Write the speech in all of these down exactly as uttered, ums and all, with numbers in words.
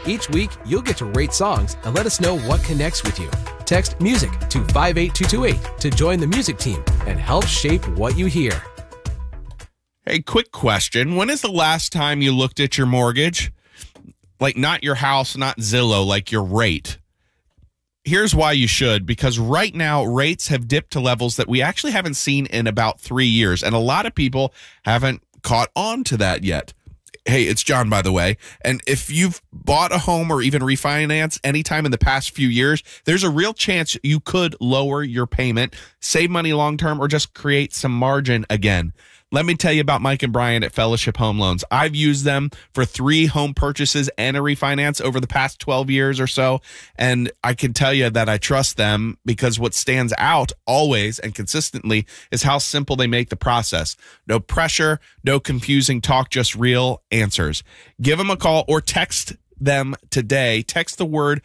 Each week, you'll get to rate songs and let us know what connects with you. Text MUSIC to five eight two two eight to join the music team and help shape what you hear. Hey, quick question. When is the last time you looked at your mortgage? Like, not your house, not Zillow, like your rate. Here's why you should, because right now rates have dipped to levels that we actually haven't seen in about three years, and a lot of people haven't caught on to that yet. Hey, it's John, by the way, and if you've bought a home or even refinanced anytime in the past few years, there's a real chance you could lower your payment, save money long-term, or just create some margin again. Let me tell you about Mike and Brian at Fellowship Home Loans. I've used them for three home purchases and a refinance over the past twelve years or so, and I can tell you that I trust them because what stands out always and consistently is how simple they make the process. No pressure, no confusing talk, just real answers. Give them a call or text them today. Text the word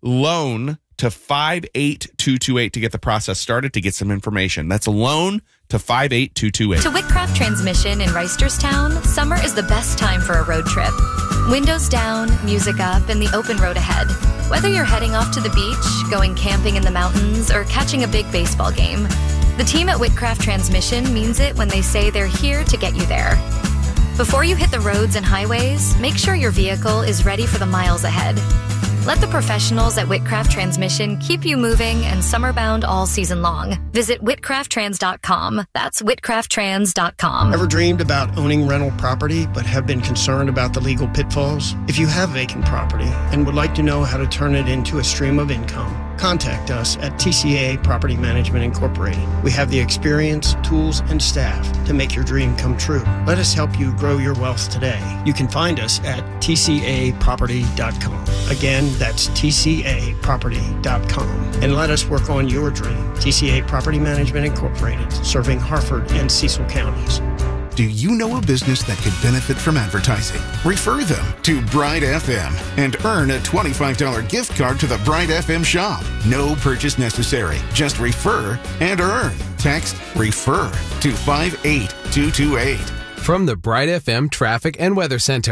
loan to five eight two two eight to get the process started, to get some information. That's a loan to five eight two two eight. To Whitcraft Transmission in Reisterstown, summer is the best time for a road trip. Windows down, music up, and the open road ahead. Whether you're heading off to the beach, going camping in the mountains, or catching a big baseball game, the team at Whitcraft Transmission means it when they say they're here to get you there. Before you hit the roads and highways, make sure your vehicle is ready for the miles ahead. Let the professionals at Whitcraft Transmission keep you moving and summer-bound all season long. Visit whitcraft trans dot com. That's whitcraft trans dot com. Ever dreamed about owning rental property but have been concerned about the legal pitfalls? If you have vacant property and would like to know how to turn it into a stream of income, contact us at T C A Property Management Incorporated. We have the experience, tools, and staff to make your dream come true. Let us help you grow your wealth today. You can find us at T C A property dot com. Again, that's T C A property dot com. And let us work on your dream. T C A Property Management Incorporated, serving Harford and Cecil counties. Do you know a business that could benefit from advertising? Refer them to Bride F M and earn a twenty-five dollars gift card to the Bride F M shop. No purchase necessary. Just refer and earn. Text REFER to five eight two two eight. From the Bride F M Traffic and Weather Center.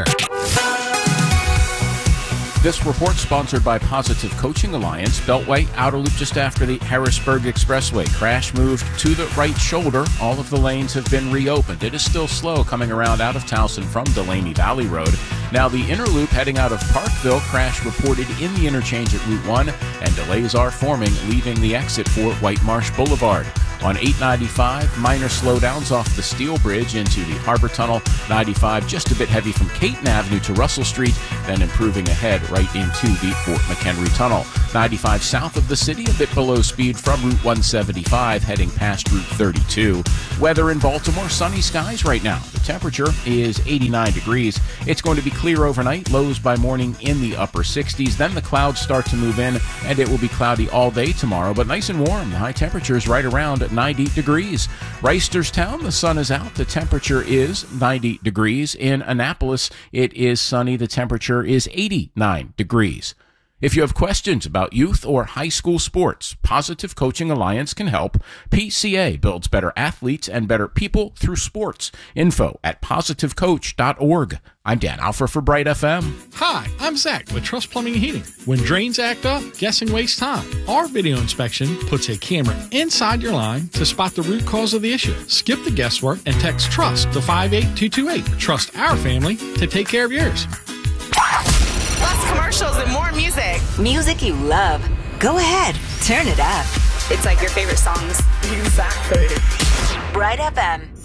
This report sponsored by Positive Coaching Alliance. Beltway, outer loop just after the Harrisburg Expressway. Crash moved to the right shoulder. All of the lanes have been reopened. It is still slow coming around out of Towson from Delaney Valley Road. Now the inner loop heading out of Parkville. Crash reported in the interchange at Route one, and delays are forming, leaving the exit for White Marsh Boulevard. On eight ninety-five, minor slowdowns off the Steel Bridge into the Harbor Tunnel. ninety-five just a bit heavy from Caton Avenue to Russell Street, then improving ahead right into the Fort McHenry Tunnel. ninety-five south of the city, a bit below speed from Route one seventy-five, heading past Route thirty-two. Weather in Baltimore, sunny skies right now. The temperature is eighty-nine degrees. It's going to be clear overnight, lows by morning in the upper sixties. Then the clouds start to move in, and it will be cloudy all day tomorrow, but nice and warm. The high temperature is right around ninety degrees. Reisterstown, the sun is out. The temperature is ninety degrees. In Annapolis, it is sunny. The temperature is eighty-nine degrees. If you have questions about youth or high school sports, Positive Coaching Alliance can help. P C A builds better athletes and better people through sports. Info at positive coach dot org. I'm Dan Alfer for Bright F M. Hi, I'm Zach with Trust Plumbing and Heating. When drains act up, guessing wastes time. Our video inspection puts a camera inside your line to spot the root cause of the issue. Skip the guesswork and text TRUST to five eight two two eight. Trust our family to take care of yours. Less commercials and more music. Music you love. Go ahead, turn it up. It's like your favorite songs. Exactly. Bright F M.